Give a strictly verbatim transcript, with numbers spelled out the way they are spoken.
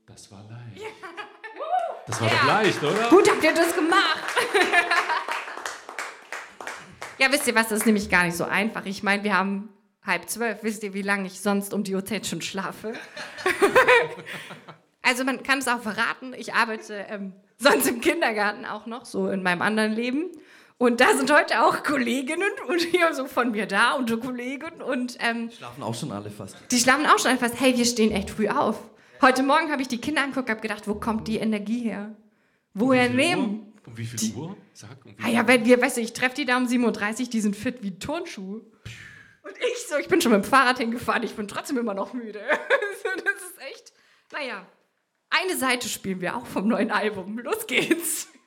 Das war leicht. Das war ja. doch leicht, oder? Gut habt ihr das gemacht. Ja, wisst ihr was, das ist nämlich gar nicht so einfach. Ich meine, wir haben halb zwölf. Wisst ihr, wie lange ich sonst um die Uhrzeit schon schlafe? Also man kann es auch verraten. Ich arbeite ähm, sonst im Kindergarten auch noch, so in meinem anderen Leben. Und da sind heute auch Kolleginnen und hier so von mir da und Kollegen. Und, ähm, die schlafen auch schon alle fast. Die schlafen auch schon alle fast. Hey, wir stehen echt früh auf. Heute Morgen habe ich die Kinder angeguckt und habe gedacht, wo kommt die Energie her? Woher nehmen? Um wie viel die, Uhr? Sag, um wie ah ja, wenn wir, weißt du, ich treffe die da um sieben Uhr dreißig, die sind fit wie Turnschuhe. Und ich so, ich bin schon mit dem Fahrrad hingefahren, ich bin trotzdem immer noch müde. Das ist echt, naja. Eine Seite spielen wir auch vom neuen Album. Los geht's.